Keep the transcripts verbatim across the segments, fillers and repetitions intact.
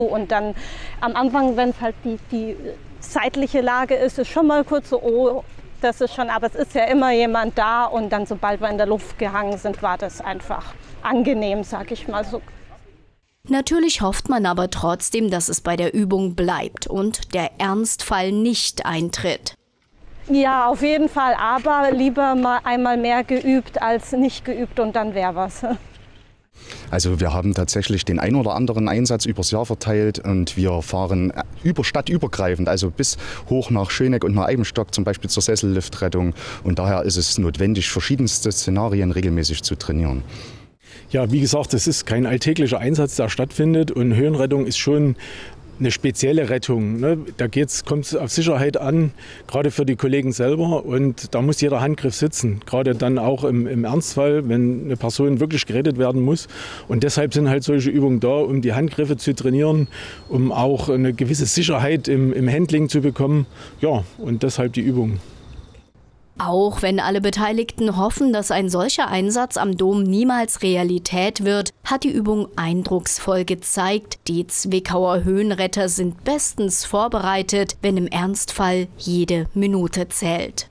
Und dann am Anfang, wenn es halt die, die seitliche Lage ist, ist schon mal kurz so, oh, das ist schon, aber es ist ja immer jemand da. Und dann, sobald wir in der Luft gehangen sind, war das einfach angenehm, sag ich mal so. Natürlich hofft man aber trotzdem, dass es bei der Übung bleibt und der Ernstfall nicht eintritt. Ja, auf jeden Fall, aber lieber mal einmal mehr geübt als nicht geübt und dann wäre was. Also wir haben tatsächlich den ein oder anderen Einsatz übers Jahr verteilt und wir fahren über stadtübergreifend, also bis hoch nach Schöneck und nach Eibenstock, zum Beispiel zur Sesselliftrettung. Und daher ist es notwendig, verschiedenste Szenarien regelmäßig zu trainieren. Ja, wie gesagt, das ist kein alltäglicher Einsatz, der stattfindet, und Höhenrettung ist schon eine spezielle Rettung. Ne? Da kommt es auf Sicherheit an, gerade für die Kollegen selber, und da muss jeder Handgriff sitzen, gerade dann auch im, im Ernstfall, wenn eine Person wirklich gerettet werden muss. Und deshalb sind halt solche Übungen da, um die Handgriffe zu trainieren, um auch eine gewisse Sicherheit im, im Handling zu bekommen. Ja, und deshalb die Übung. Auch wenn alle Beteiligten hoffen, dass ein solcher Einsatz am Dom niemals Realität wird, hat die Übung eindrucksvoll gezeigt, die Zwickauer Höhenretter sind bestens vorbereitet, wenn im Ernstfall jede Minute zählt.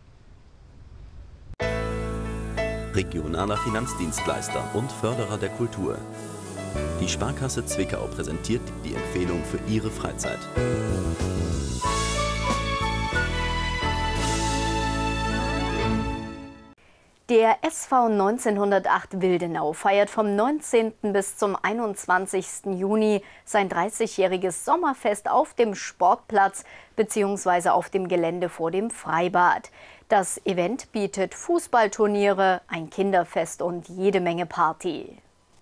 Regionaler Finanzdienstleister und Förderer der Kultur. Die Sparkasse Zwickau präsentiert die Empfehlung für Ihre Freizeit. Der S V neunzehnhundertacht Wildenau feiert vom neunzehnten bis zum einundzwanzigsten Juni sein dreißigjähriges Sommerfest auf dem Sportplatz bzw. auf dem Gelände vor dem Freibad. Das Event bietet Fußballturniere, ein Kinderfest und jede Menge Party.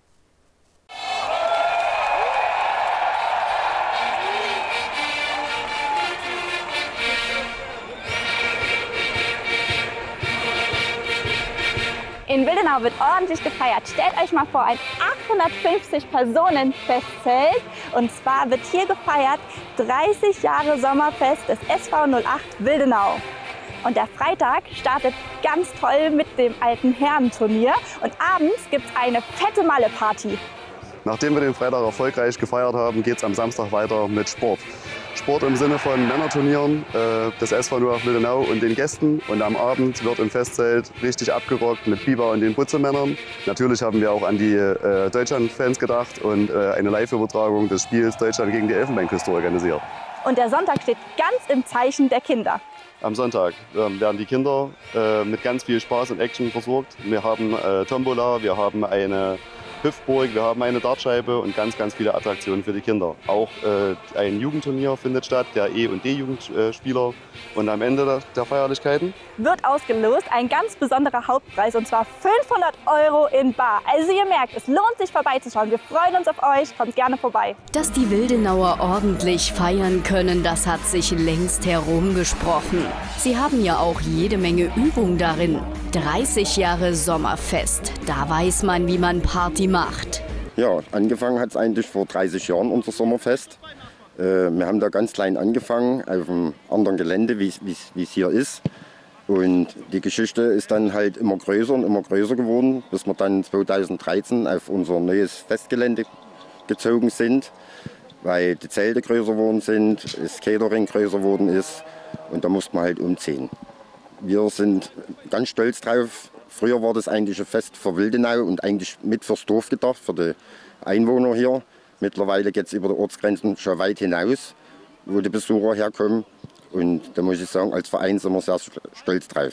In Wildenau wird ordentlich gefeiert. Stellt euch mal vor, ein achthundertfünfzig Personen Festzelt. Und zwar wird hier gefeiert dreißig Jahre Sommerfest des S V null acht Wildenau. Und der Freitag startet ganz toll mit dem alten Herrenturnier. Und abends gibt es eine fette Malle-Party. Nachdem wir den Freitag erfolgreich gefeiert haben, geht es am Samstag weiter mit Sport. Sport im Sinne von Männerturnieren äh, des S V null acht Wildenau und den Gästen. Und am Abend wird im Festzelt richtig abgerockt mit Biber und den Butzemännern. Natürlich haben wir auch an die äh, Deutschland-Fans gedacht und äh, eine Live-Übertragung des Spiels Deutschland gegen die Elfenbeinküste organisiert. Und der Sonntag steht ganz im Zeichen der Kinder. Am Sonntag äh, werden die Kinder äh, mit ganz viel Spaß und Action versorgt. Wir haben äh, Tombola, wir haben eine Hüpfburg, wir haben eine Dartscheibe und ganz, ganz viele Attraktionen für die Kinder. Auch äh, ein Jugendturnier findet statt, der E- und D-Jugendspieler. Und am Ende der, der Feierlichkeiten wird ausgelost ein ganz besonderer Hauptpreis, und zwar fünfhundert Euro in bar. Also ihr merkt, es lohnt sich vorbeizuschauen. Wir freuen uns auf euch, kommt gerne vorbei. Dass die Wildenauer ordentlich feiern können, das hat sich längst herumgesprochen. Sie haben ja auch jede Menge Übung darin. dreißig Jahre Sommerfest, da weiß man, wie man Party macht. Ja, angefangen hat es eigentlich vor dreißig Jahren, unser Sommerfest. Äh, wir haben da ganz klein angefangen, auf einem anderen Gelände, wie es hier ist. Und die Geschichte ist dann halt immer größer und immer größer geworden, bis wir dann zweitausenddreizehn auf unser neues Festgelände gezogen sind, weil die Zelte größer geworden sind, das Catering größer geworden ist, und da musste man halt umziehen. Wir sind ganz stolz drauf. Früher war das eigentlich ein Fest für Wildenau und eigentlich mit fürs Dorf gedacht, für die Einwohner hier. Mittlerweile geht es über die Ortsgrenzen schon weit hinaus, wo die Besucher herkommen. Und da muss ich sagen, als Verein sind wir sehr stolz drauf.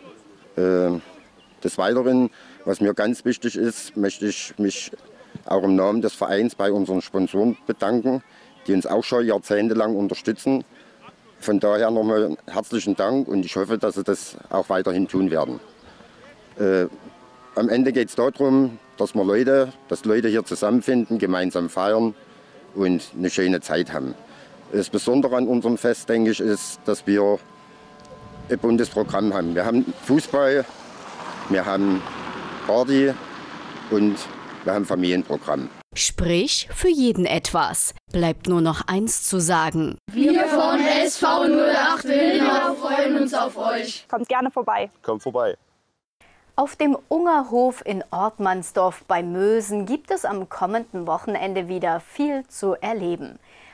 Äh, des Weiteren, was mir ganz wichtig ist, möchte ich mich auch im Namen des Vereins bei unseren Sponsoren bedanken, die uns auch schon jahrzehntelang unterstützen. Von daher nochmal herzlichen Dank, und ich hoffe, dass sie das auch weiterhin tun werden. Äh, am Ende geht es darum, dass wir Leute, dass Leute hier zusammenfinden, gemeinsam feiern und eine schöne Zeit haben. Das Besondere an unserem Fest, denke ich, ist, dass wir ein buntes Programm haben. Wir haben Fußball, wir haben Party und wir haben Familienprogramm. Sprich, für jeden etwas. Bleibt nur noch eins zu sagen. Wir von S V null acht Wildenau freuen uns auf euch. Kommt gerne vorbei. Kommt vorbei. Auf dem Ungerhof in Ortmannsdorf bei Mösen gibt es am kommenden Wochenende wieder viel zu erleben.